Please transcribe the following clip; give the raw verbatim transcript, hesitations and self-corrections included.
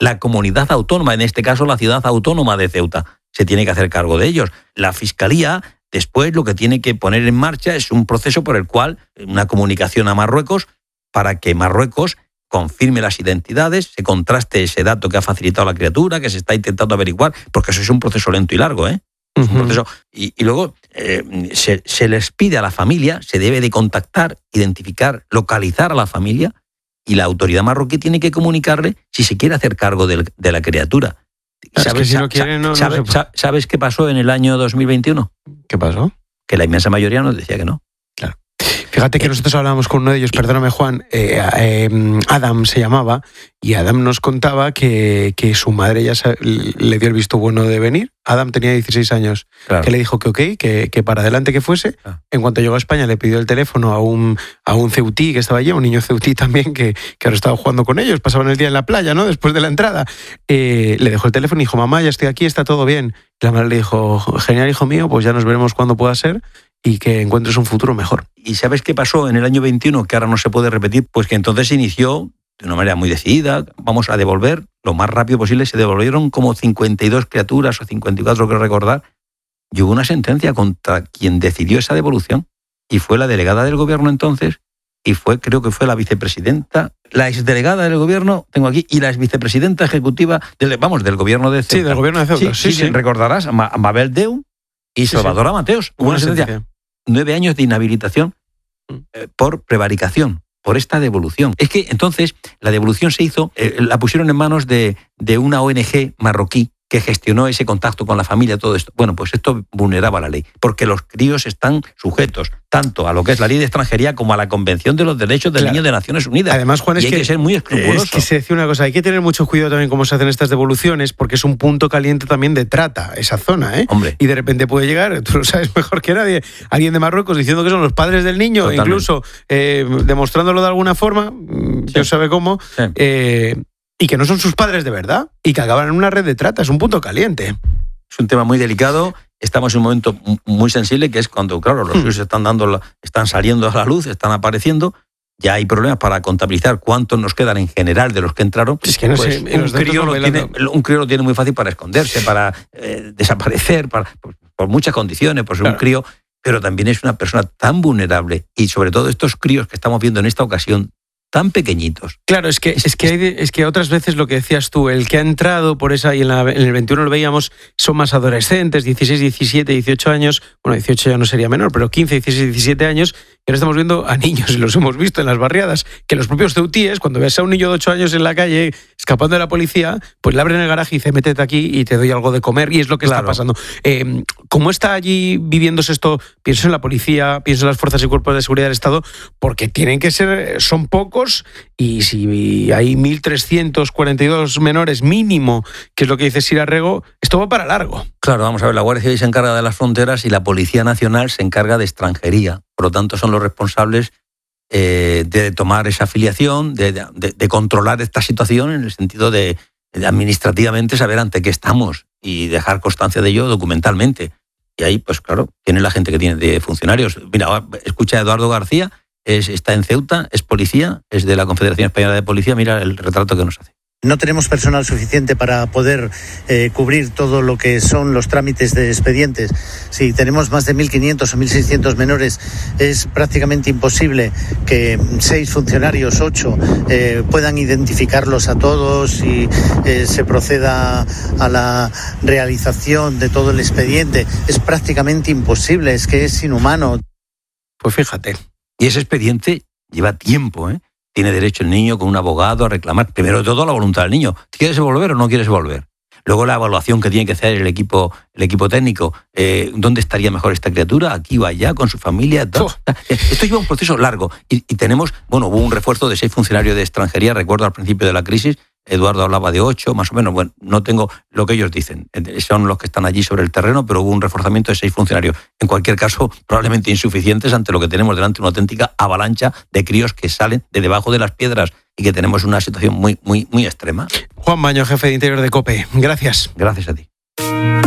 La comunidad autónoma, en este caso la ciudad autónoma de Ceuta, se tiene que hacer cargo de ellos. La Fiscalía después lo que tiene que poner en marcha es un proceso por el cual una comunicación a Marruecos para que Marruecos confirme las identidades, se contraste ese dato que ha facilitado la criatura, que se está intentando averiguar, porque eso es un proceso lento y largo, ¿eh? Es un proceso, y, y luego eh, se, se les pide a la familia, se debe de contactar, identificar, localizar a la familia, y la autoridad marroquí tiene que comunicarle si se quiere hacer cargo de, de la criatura. ¿Sabes, ¿Sabes, si no quiere, no, ¿sabes, no ¿Sabes, ¿Sabes qué pasó en el año dos mil veintiuno? ¿Qué pasó? Que la inmensa mayoría nos decía que no. Claro. Fíjate que nosotros hablábamos con uno de ellos, perdóname Juan, eh, eh, Adam se llamaba, y Adam nos contaba que, que su madre ya se, le dio el visto bueno de venir. Adam tenía dieciséis años, claro. Que le dijo que ok, que, que para adelante que fuese. Claro. En cuanto llegó a España le pidió el teléfono a un, a un ceutí que estaba allí, a un niño ceutí también, que, que ahora estaba jugando con ellos, pasaban el día en la playa, ¿no? Después de la entrada. Eh, le dejó el teléfono y dijo, mamá, ya estoy aquí, está todo bien. Y la madre le dijo, genial, hijo mío, pues ya nos veremos cuando pueda ser y que encuentres un futuro mejor. ¿Y sabes qué pasó en el año veintiuno, que ahora no se puede repetir? Pues que entonces se inició de una manera muy decidida, vamos a devolver lo más rápido posible, se devolvieron como cincuenta y dos criaturas o cincuenta y cuatro, creo recordar, y hubo una sentencia contra quien decidió esa devolución, y fue la delegada del gobierno entonces, y fue, creo que fue la vicepresidenta, la exdelegada del gobierno, tengo aquí, y la exvicepresidenta ejecutiva, del, vamos, del gobierno de Ceuta. Sí, del gobierno de Ceuta, sí, sí, sí. sí. Recordarás, Mabel Deu y sí, Salvador sí. Mateos. Hubo una sentencia. Nueve años de inhabilitación eh, por prevaricación, por esta devolución. Es que entonces la devolución se hizo, eh, la pusieron en manos de, de una O N G marroquí que gestionó ese contacto con la familia, todo esto. Bueno, pues esto vulneraba la ley, porque los críos están sujetos tanto a lo que es la ley de extranjería como a la Convención de los Derechos del claro. Niño de Naciones Unidas. Además, Juan, es y hay que, que ser muy escrupuloso. Es que se decía una cosa, hay que tener mucho cuidado también cómo se hacen estas devoluciones, porque es un punto caliente también de trata, esa zona, ¿eh? Hombre. Y de repente puede llegar, tú lo sabes mejor que nadie, alguien de Marruecos diciendo que son los padres del niño, totalmente. Incluso eh, demostrándolo de alguna forma, sí. Dios sabe cómo, sí. eh, y que no son sus padres de verdad, y que acaban en una red de trata, es un punto caliente. Es un tema muy delicado, estamos en un momento muy sensible, que es cuando, claro, los hijos están dando, están saliendo a la luz, están apareciendo, ya hay problemas para contabilizar cuántos nos quedan en general de los que entraron. Es que no pues sé, un, crío lo tiene, un crío lo tiene muy fácil para esconderse, para eh, desaparecer, para, por, por muchas condiciones, por ser claro. un crío, pero también es una persona tan vulnerable, y sobre todo estos críos que estamos viendo en esta ocasión, tan pequeñitos. Claro, es que, es, que hay de, es que otras veces lo que decías tú, el que ha entrado por esa, y en, la, en el veintiuno lo veíamos, son más adolescentes, dieciséis, diecisiete, dieciocho años, bueno, dieciocho ya no sería menor, pero quince, dieciséis, diecisiete años, y ahora estamos viendo a niños, y los hemos visto en las barriadas, que los propios ceutíes, cuando ves a un niño de ocho años en la calle escapando de la policía, pues le abren el garaje y dice, métete aquí y te doy algo de comer, y es lo que claro. está pasando. Eh, ¿Cómo está allí viviéndose esto? Pienso en la policía, pienso en las fuerzas y cuerpos de seguridad del Estado, porque tienen que ser, son pocos, y si hay mil trescientos cuarenta y dos menores mínimo, que es lo que dice Sira Rego, esto va para largo. Claro, vamos a ver, la Guardia Civil se encarga de las fronteras y la Policía Nacional se encarga de extranjería. Por lo tanto, son los responsables eh, de tomar esa afiliación, de, de, de controlar esta situación en el sentido de, de administrativamente saber ante qué estamos y dejar constancia de ello documentalmente. Y ahí, pues claro, tiene la gente que tiene de funcionarios. Mira, escucha a Eduardo García, Es, está en Ceuta, es policía, es de la Confederación Española de Policía, mira el retrato que nos hace. No tenemos personal suficiente para poder eh, cubrir todo lo que son los trámites de expedientes. Si tenemos más de mil quinientos o mil seiscientos menores, es prácticamente imposible que seis funcionarios, ocho, eh, puedan identificarlos a todos y eh, se proceda a la realización de todo el expediente. Es prácticamente imposible, es que es inhumano. Pues fíjate. Y ese expediente lleva tiempo, ¿eh? Tiene derecho el niño con un abogado a reclamar, primero de todo, la voluntad del niño. ¿Quieres volver o no quieres volver? Luego la evaluación que tiene que hacer el equipo, el equipo técnico. Eh, ¿Dónde estaría mejor esta criatura? ¿Aquí o allá? ¿Con su familia? Oh. Esto lleva un proceso largo. Y, y tenemos, bueno, hubo un refuerzo de seis funcionarios de extranjería, recuerdo al principio de la crisis, Eduardo hablaba de ocho, más o menos. Bueno, no tengo lo que ellos dicen. Son los que están allí sobre el terreno, pero hubo un reforzamiento de seis funcionarios. En cualquier caso, probablemente insuficientes ante lo que tenemos delante, una auténtica avalancha de críos que salen de debajo de las piedras y que tenemos una situación muy, muy, muy extrema. Juan Baño, jefe de Interior de COPE. Gracias. Gracias a ti.